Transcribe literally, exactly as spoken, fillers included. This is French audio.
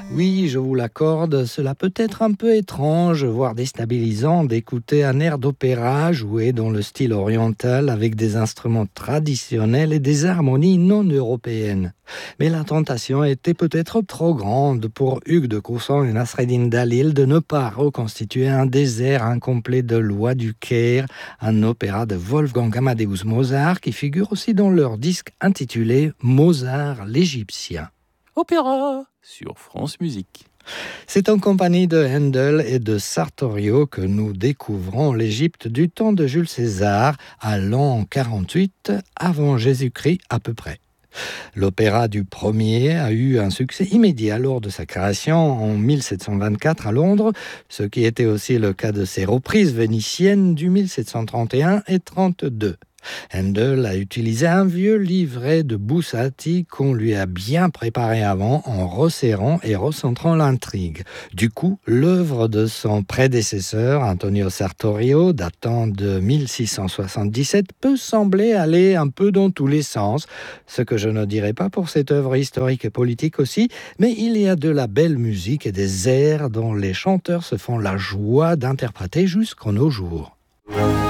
Oui, je vous l'accorde, cela peut être un peu étrange, voire déstabilisant d'écouter un air d'opéra joué dans le style oriental avec des instruments traditionnels et des harmonies non européennes. Mais la tentation était peut-être trop grande pour Hugues de Courson et Nasreddin Dalil de ne pas reconstituer un désert incomplet de Loi du Caire, un opéra de Wolfgang Amadeus Mozart qui figure aussi dans leur disque intitulé Mozart l'Égyptien. Opéra sur France Musique. C'est en compagnie de Handel et de Sartorio que nous découvrons l'Égypte du temps de Jules César à l'an quarante-huit avant Jésus-Christ à peu près. L'opéra du premier a eu un succès immédiat lors de sa création en mille sept cent vingt-quatre à Londres, ce qui était aussi le cas de ses reprises vénitiennes du mille sept cent trente et un et trente-deux. Handel a utilisé un vieux livret de Bussati qu'on lui a bien préparé avant en resserrant et recentrant l'intrigue. Du coup, l'œuvre de son prédécesseur, Antonio Sartorio, datant de mille six cent soixante-dix-sept, peut sembler aller un peu dans tous les sens, ce que je ne dirais pas pour cette œuvre historique et politique aussi, mais il y a de la belle musique et des airs dont les chanteurs se font la joie d'interpréter jusqu'en nos jours.